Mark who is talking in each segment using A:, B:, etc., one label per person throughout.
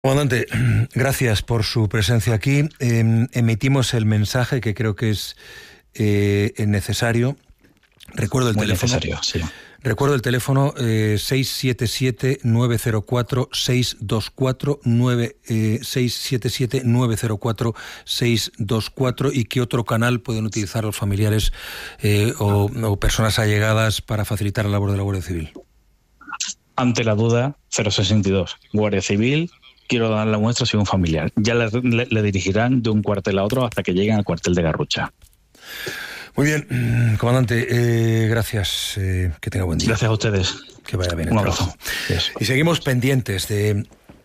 A: Comandante, gracias por su presencia aquí. Emitimos el mensaje que creo que es necesario. Recuerdo el teléfono.
B: Necesario, sí.
A: Recuerdo el teléfono 677-904-624, 677-904-624, y qué otro canal pueden utilizar los familiares o personas allegadas para facilitar la labor de la Guardia Civil.
B: Ante la duda, 062, Guardia Civil, quiero dar la muestra si un familiar. Ya le dirigirán de un cuartel a otro hasta que lleguen al cuartel de Garrucha.
A: Muy bien, comandante, gracias, que tenga buen día.
B: Gracias a ustedes.
A: Que vaya bien el
B: Un abrazo.
A: trabajo. Y seguimos pendientes de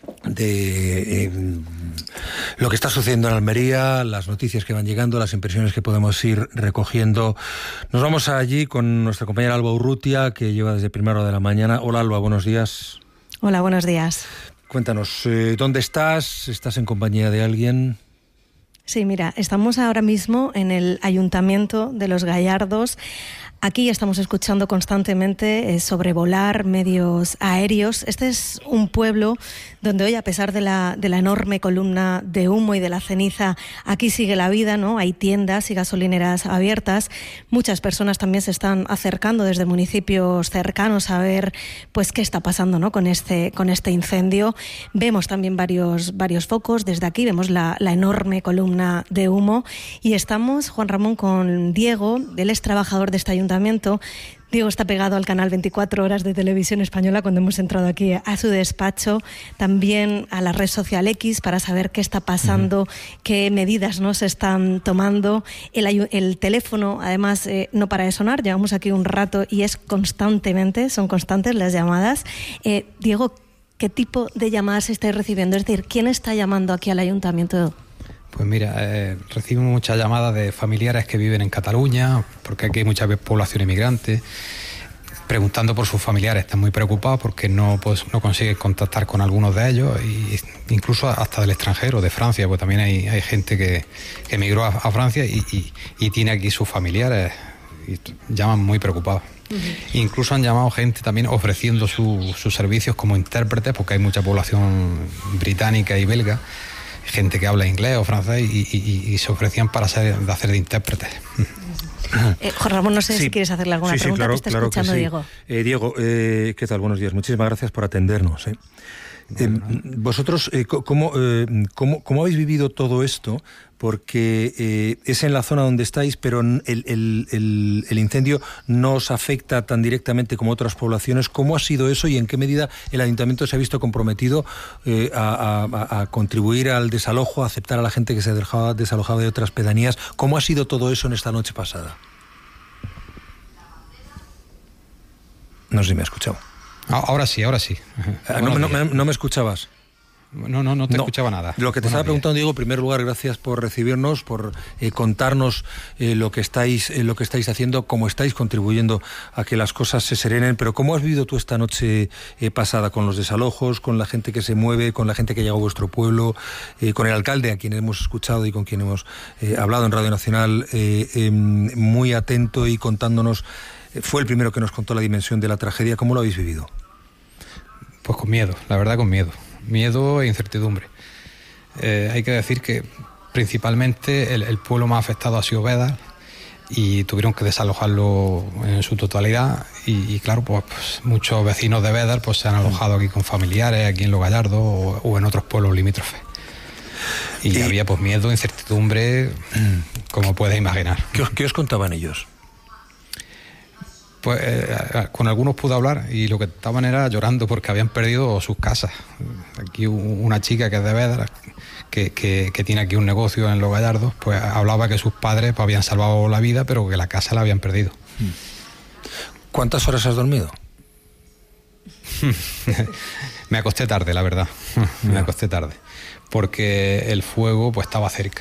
A: lo que está sucediendo en Almería, las noticias que van llegando, las impresiones que podemos ir recogiendo. Nos vamos allí con nuestra compañera Alba Urrutia, que lleva desde primera hora de la mañana. Hola Alba, buenos días.
C: Hola, buenos días.
A: Cuéntanos, ¿dónde estás? ¿Estás en compañía de alguien?
C: Sí, mira, estamos ahora mismo en el Ayuntamiento de Los Gallardos. Aquí estamos escuchando constantemente sobrevolar medios aéreos. Este es un pueblo donde hoy, a pesar de la enorme columna de humo y de la ceniza, aquí sigue la vida, ¿no? Hay tiendas y gasolineras abiertas. Muchas personas también se están acercando desde municipios cercanos a ver, pues, qué está pasando, ¿no? con este incendio. Vemos también varios focos. Desde aquí vemos la enorme columna de humo. Y estamos, Juan Ramón, con Diego. Él es trabajador de este ayuntamiento. Diego está pegado al canal 24 horas de Televisión Española cuando hemos entrado aquí a su despacho, también a la red social X para saber qué está pasando, qué medidas no se están tomando. El teléfono, además, no para de sonar. Llevamos aquí un rato y son constantes las llamadas. Diego, ¿qué tipo de llamadas estáis recibiendo? Es decir, ¿quién está llamando aquí al ayuntamiento?
D: Pues mira, recibimos muchas llamadas de familiares que viven en Cataluña, porque aquí hay mucha población inmigrante, preguntando por sus familiares. Están muy preocupados porque no consiguen contactar con algunos de ellos, e incluso hasta del extranjero, de Francia, pues también hay gente que emigró a Francia y tiene aquí sus familiares y llaman muy preocupados. Incluso han llamado gente también ofreciendo sus servicios como intérpretes, porque hay mucha población británica y belga, gente que habla inglés o francés y se ofrecían para hacer de intérpretes.
C: Juan Ramón, no sé si quieres hacerle alguna pregunta.
A: Claro,
C: que está escuchando,
A: sí.
C: Diego.
A: Diego, ¿qué tal? Buenos días. Muchísimas gracias por atendernos. Vosotros, ¿cómo habéis vivido todo esto? Porque es en la zona donde estáis, pero el incendio no os afecta tan directamente como otras poblaciones. ¿Cómo ha sido eso y en qué medida el ayuntamiento se ha visto comprometido a contribuir al desalojo, a aceptar a la gente que se dejaba desalojada de otras pedanías? ¿Cómo ha sido todo eso en esta noche pasada? No sé si me ha escuchado.
D: Ahora sí.
A: ¿No me escuchabas?
D: No te escuchaba nada.
A: Lo que te estaba preguntando, Diego, en primer lugar, gracias por recibirnos, por contarnos lo que estáis haciendo, cómo estáis contribuyendo a que las cosas se serenen. Pero ¿cómo has vivido tú esta noche pasada con los desalojos, con la gente que se mueve, con la gente que llega a vuestro pueblo, con el alcalde, a quien hemos escuchado y con quien hemos hablado en Radio Nacional, muy atento y contándonos? Fue el primero que nos contó la dimensión de la tragedia. ¿Cómo lo habéis vivido?
D: Pues con miedo, la verdad, con miedo. Miedo e incertidumbre. Hay que decir que principalmente el pueblo más afectado ha sido Bédar y tuvieron que desalojarlo en su totalidad y claro, pues muchos vecinos de Bédar pues se han alojado aquí con familiares, aquí en Los Gallardos o en otros pueblos limítrofes. Y había pues miedo, incertidumbre, como puedes imaginar.
A: ¿Qué os contaban ellos?
D: Pues con algunos pude hablar y lo que estaban era llorando porque habían perdido sus casas. Aquí una chica que es de Bédar, que tiene aquí un negocio en Los Gallardos, pues hablaba que sus padres pues, habían salvado la vida, pero que la casa la habían perdido.
A: ¿Cuántas horas has dormido?
D: Me acosté tarde, la verdad. Me acosté tarde. Porque el fuego pues estaba cerca.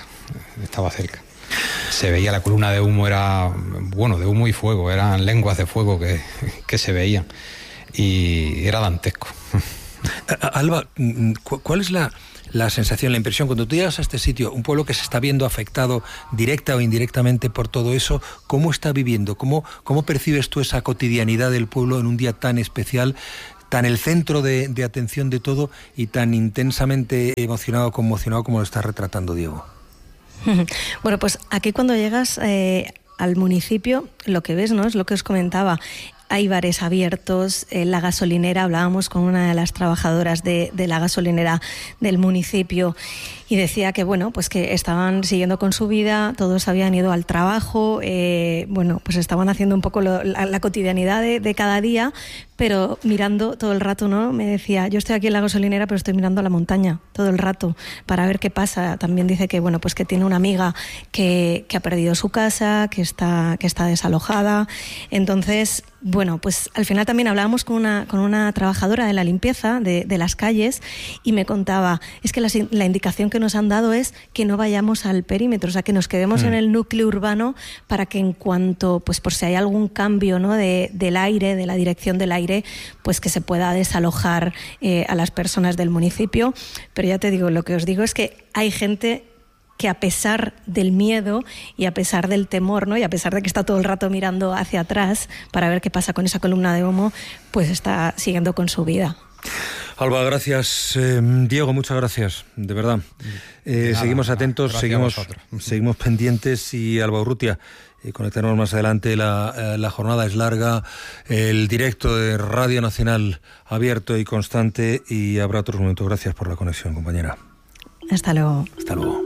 D: Se veía la columna de humo, de humo y fuego, eran lenguas de fuego que se veían y era dantesco.
A: Alba, ¿cuál es la sensación, la impresión, cuando tú llegas a este sitio, un pueblo que se está viendo afectado directa o indirectamente por todo eso, cómo está viviendo, cómo percibes tú esa cotidianidad del pueblo en un día tan especial, tan el centro de atención de todo y tan intensamente emocionado, conmocionado como lo está retratando Diego.
C: Bueno, pues aquí cuando llegas al municipio, lo que ves, ¿no?, es lo que os comentaba. Hay bares abiertos, la gasolinera, hablábamos con una de las trabajadoras de la gasolinera del municipio y decía que, bueno, pues que estaban siguiendo con su vida, todos habían ido al trabajo, bueno, pues estaban haciendo un poco la cotidianidad de cada día, pero mirando todo el rato, ¿no? Me decía, yo estoy aquí en la gasolinera, pero estoy mirando a la montaña todo el rato para ver qué pasa. También dice que, bueno, pues que tiene una amiga que ha perdido su casa, que está desalojada. Entonces, bueno, pues al final también hablábamos con una trabajadora de la limpieza de las calles y me contaba, es que la indicación que nos han dado es que no vayamos al perímetro, o sea, que nos quedemos en el núcleo urbano para que en cuanto, pues por si hay algún cambio, ¿no?, del aire, de la dirección del aire, pues que se pueda desalojar a las personas del municipio. Pero ya te digo, lo que os digo es que hay gente que a pesar del miedo y a pesar del temor, ¿no?, y a pesar de que está todo el rato mirando hacia atrás para ver qué pasa con esa columna de humo, pues está siguiendo con su vida.
A: Alba, gracias. Diego, muchas gracias, de verdad. Seguimos atentos, seguimos pendientes y Alba Urrutia, conectaremos más adelante. La jornada es larga, el directo de Radio Nacional abierto y constante y habrá otros momentos. Gracias por la conexión, compañera.
C: Hasta luego.
A: Hasta luego.